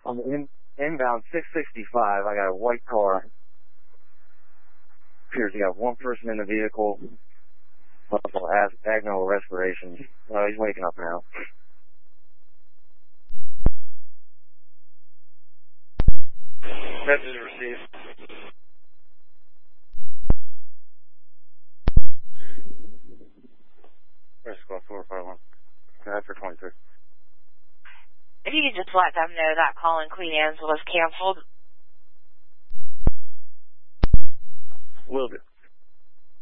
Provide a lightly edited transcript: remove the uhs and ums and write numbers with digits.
On the inbound 665, I got a white car. Appears you got one person in the vehicle. Agonal respiration. He's waking up now. Message received. Where's squad 451? After 23. If you could just let them know that call in Queen Anne's was canceled. Will do.